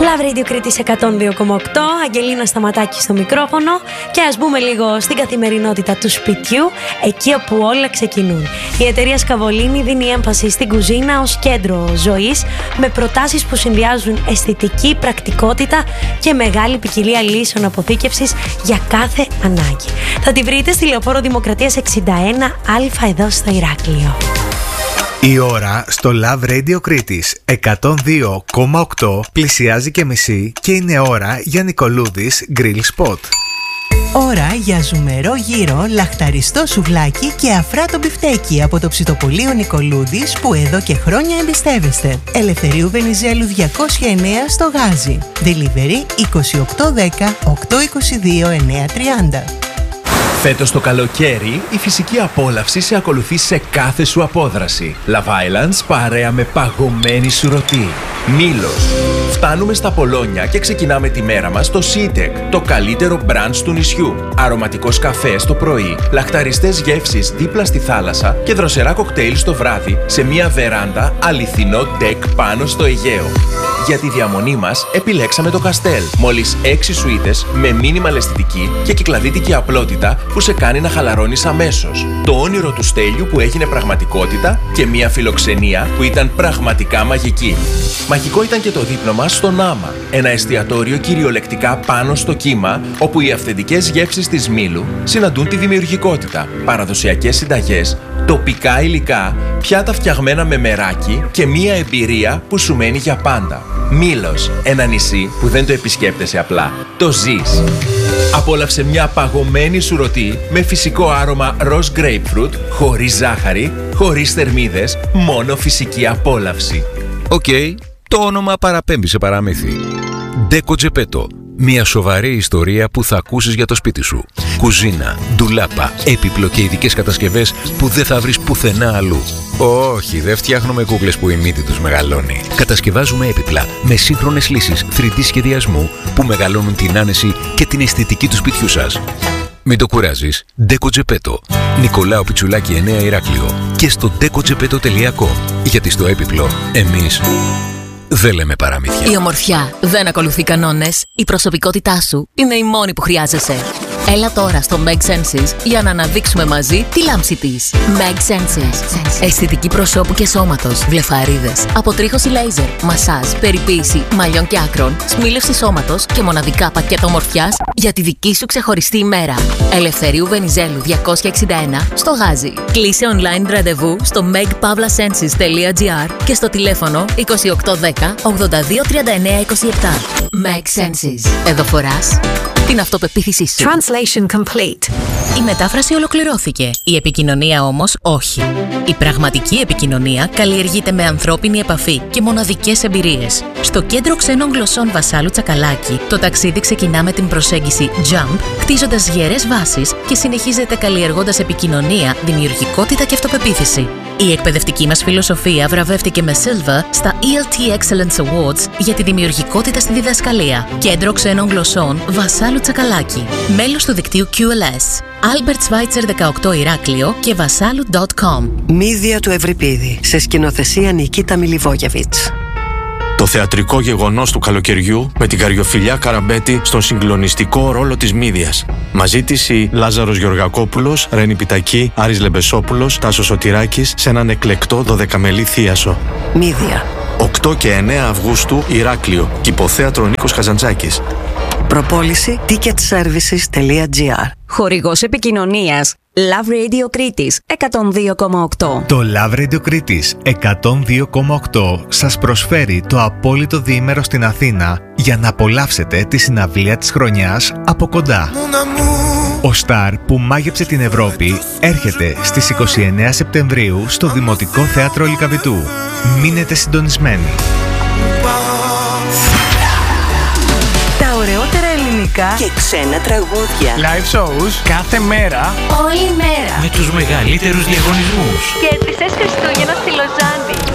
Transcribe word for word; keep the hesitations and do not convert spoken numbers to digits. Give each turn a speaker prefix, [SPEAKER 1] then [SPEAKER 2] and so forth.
[SPEAKER 1] Love Radio Κρήτης εκατόν δύο κόμμα οκτώ, Αγγελίνα Σταματάκη στο μικρόφωνο και ας μπούμε λίγο στην καθημερινότητα του σπιτιού, εκεί όπου όλα ξεκινούν. Η εταιρεία Σκαβολίνη δίνει έμφαση στην κουζίνα ως κέντρο ζωής, με προτάσεις που συνδυάζουν αισθητική, πρακτικότητα και μεγάλη ποικιλία λύσεων αποθήκευσης για κάθε ανάγκη. Θα τη βρείτε στη Λεωφόρο Δημοκρατίας εξήντα ένα Α εδώ στο Ηράκλειο.
[SPEAKER 2] Η ώρα στο Love Radio Κρήτης εκατόν δύο κόμμα οκτώ πλησιάζει και μισή και είναι ώρα για Νικολούδης Grill Spot.
[SPEAKER 3] Ώρα για ζουμερό γύρο, λαχταριστό σουβλάκι και αφράτο μπιφτέκι από το ψητοπωλείο Νικολούδης που εδώ και χρόνια εμπιστεύεστε. Ελευθερίου Βενιζέλου διακόσια εννέα στο Γάζι. Delivery είκοσι οκτώ δέκα οκτακόσια είκοσι δύο εννιακόσια τριάντα.
[SPEAKER 4] Φέτος το καλοκαίρι, η φυσική απόλαυση σε ακολουθεί σε κάθε σου απόδραση. Love Islands παρέα με παγωμένη σουρωτή. Μήλος. Φτάνουμε στα Πολόνια και ξεκινάμε τη μέρα μας στο Σίτεκ, το καλύτερο μπραντς του νησιού. Αρωματικός καφές το πρωί, λαχταριστές γεύσεις δίπλα στη θάλασσα και δροσερά κοκτέιλ στο βράδυ σε μια βεράντα αληθινό ντεκ πάνω στο Αιγαίο. Για τη διαμονή μας επιλέξαμε το Καστέλ. Μόλις έξι σουίτες με μίνιμαλ αισθητική και κυκλαδίτικη απλότητα που σε κάνει να χαλαρώνεις αμέσως. Το όνειρο του Στέλιου που έγινε πραγματικότητα και μια φιλοξενία που ήταν πραγματικά μαγική. Μαγικό ήταν και το δείπνο μας στο Νάμα, ένα εστιατόριο κυριολεκτικά πάνω στο κύμα, όπου οι αυθεντικές γεύσεις της Μήλου συναντούν τη δημιουργικότητα, παραδοσιακές συνταγές, τοπικά υλικά, πιάτα φτιαγμένα με μεράκι και μια εμπειρία που σου μένει για πάντα. Μήλος, ένα νησί που δεν το επισκέπτεσαι απλά, το ζεις. Απόλαυσε μια παγωμένη σουρωτή με φυσικό άρωμα ροζ grapefruit, χωρίς ζάχαρη, χωρίς θερμίδες, μόνο φυσική απόλαυση.
[SPEAKER 5] Οκ, okay, το όνομα παραπέμπει σε παραμύθι. Ντέκο Τζεπέτο. Μια σοβαρή ιστορία που θα ακούσεις για το σπίτι σου. Κουζίνα, ντουλάπα, έπιπλο και ειδικές κατασκευές που δεν θα βρεις πουθενά αλλού. Όχι, δεν φτιάχνουμε κούκλες που η μύτη τους μεγαλώνει. Κατασκευάζουμε έπιπλα με σύγχρονες λύσεις θρι ντι σχεδιασμού που μεγαλώνουν την άνεση και την αισθητική του σπιτιού σας. Μην το κουράζεις. Ντέκο Τζεπέτο. Νικολάου Πιτσουλάκη εννέα Ηράκλειο. Και στο ντέκο τζεπέτο τελεία κομ. Γιατί στο έπιπλο εμείς δεν λέμε παραμύθια.
[SPEAKER 6] Η ομορφιά δεν ακολουθεί κανόνες. Η προσωπικότητά σου είναι η μόνη που χρειάζεσαι. Έλα τώρα στο Meg Senses για να αναδείξουμε μαζί τη λάμψη της. Meg Senses. Αισθητική προσώπου και σώματος, βλεφαρίδες, αποτρίχωση λέιζερ, μασάζ, περιποίηση μαλλιών και άκρων, σμίλευση σώματος και μοναδικά πακέτα ομορφιάς για τη δική σου ξεχωριστή ημέρα. Ελευθερίου Βενιζέλου διακόσια εξήντα ένα στο Γάζι. Κλείσε online ραντεβού στο meg pavla senses τελεία gr και στο τηλέφωνο είκοσι οκτώ δέκα ογδόντα δύο τριάντα εννέα είκοσι επτά. Meg Senses. Εδώ φοράς την αυτοπεποίθησή σου.
[SPEAKER 7] Translation complete.
[SPEAKER 6] Η μετάφραση ολοκληρώθηκε. Η επικοινωνία όμως όχι. Η πραγματική επικοινωνία καλλιεργείται με ανθρώπινη επαφή και μοναδικές εμπειρίες. Στο Κέντρο Ξένων Γλωσσών Βασάλου Τσακαλάκη, το ταξίδι ξεκινά με την προσέγγιση Jump, κτίζοντας γερές βάσεις και συνεχίζεται καλλιεργώντας επικοινωνία, δημιουργικότητα και αυτοπεποίθηση. Η εκπαιδευτική μας φιλοσοφία βραβεύτηκε με Silver στα ι ελ τι Excellence Awards για τη δημιουργικότητα στη διδασκαλία. Κέντρο Ξένων Γλωσσών Βασάλου Τσακαλάκη. Μέλος του δικτύου κιου ελ ες. Albert Schweitzer δεκαοκτώ Ηράκλειο και βασάλου τελεία κομ.
[SPEAKER 8] Μύδια του Ευρυπίδη, σε σκηνοθεσία Νικίτα Μιλιβόγεβιτς.
[SPEAKER 9] Το θεατρικό γεγονός του καλοκαιριού με την Καριοφιλιά Καραμπέτη στον συγκλονιστικό ρόλο της Μύδιας. Μαζί της η Λάζαρος Γεωργακόπουλος, Ρένη Πιτακή, Άρης Λεμπεσόπουλος, Τάσος Σωτηράκης σε έναν εκλεκτό δωδεκαμελή θίασο.
[SPEAKER 8] Μύδια.
[SPEAKER 9] οκτώ και εννέα Αυγούστου Ηράκλειο. Κηποθέατρο Νίκος Χαζαντζάκης.
[SPEAKER 8] Προπόληση ticket services τελεία gr.
[SPEAKER 7] Χορηγός επικοινωνίας Love Radio Κρήτης εκατόν δύο κόμμα οκτώ.
[SPEAKER 2] Το Love Radio Κρήτης εκατόν δύο κόμμα οκτώ σας προσφέρει το απόλυτο διήμερο στην Αθήνα για να απολαύσετε τη συναυλία της χρονιάς από κοντά. Ο Σταρ που μάγεψε την Ευρώπη έρχεται στις είκοσι εννέα Σεπτεμβρίου στο Δημοτικό Θέατρο Λυκαβητού. Μείνετε συντονισμένοι.
[SPEAKER 8] Τα ωραιότερα ελληνικά και ξένα τραγούδια.
[SPEAKER 10] Live shows κάθε μέρα,
[SPEAKER 7] όλη μέρα,
[SPEAKER 11] με τους μεγαλύτερους διαγωνισμούς.
[SPEAKER 7] Κέρδισες Χριστούγεννα στη Λοζάνη.